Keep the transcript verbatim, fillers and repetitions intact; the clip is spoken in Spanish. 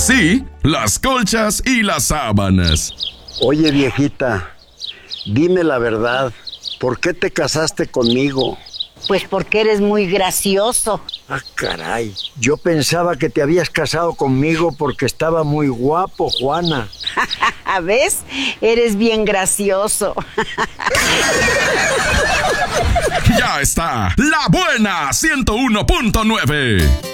sí, las colchas y las sábanas. Oye, viejita, dime la verdad. ¿Por qué te casaste conmigo? Pues porque eres muy gracioso. Ah, caray. Yo pensaba que te habías casado conmigo porque estaba muy guapo, Juana. ¿Ves? Eres bien gracioso. Ya está, La Buena ciento uno punto nueve.